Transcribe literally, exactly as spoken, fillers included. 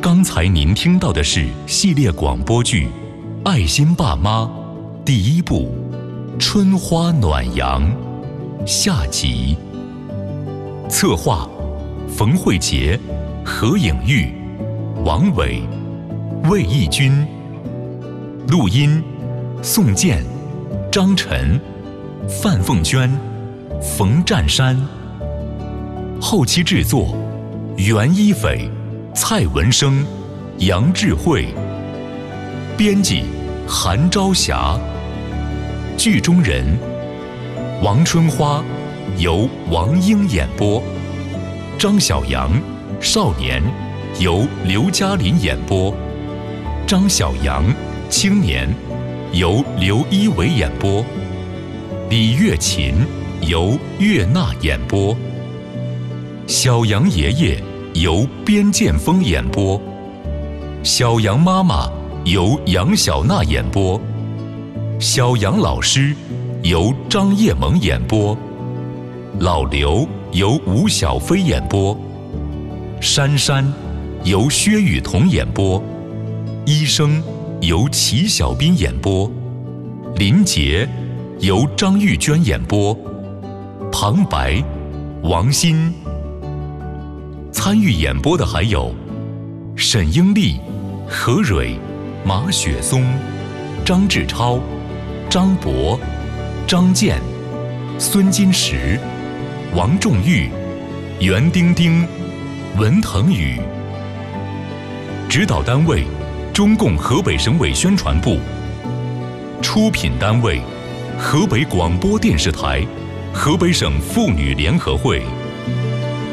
刚才您听到的是系列广播剧《爱心爸妈》第一部《春花暖阳》下集。策划：冯慧杰、何颖玉、王伟、魏义军。录音：宋健、张晨、范凤娟、冯占山。后期制作：袁一斐、蔡文生、杨智慧。编辑：韩朝霞。剧中人：王春花由王英演播，张小阳少年由刘嘉林演播，张小阳青年由刘一伟演播，李月琴由岳娜演播，小杨爷爷由边建峰演播，小杨妈妈由杨小娜演播，小杨老师由张叶萌演播，老刘由吴小飞演播，珊珊由薛雨桐演播，医生由齐小斌演播，林杰由张玉娟演播，旁白王鑫。参与演播的还有沈英丽、何蕊、马雪松、张志超、张博、张健、孙金石、王仲玉、袁丁丁、文腾宇。指导单位：中共河北省委宣传部。出品单位：河北广播电视台、河北省妇女联合会。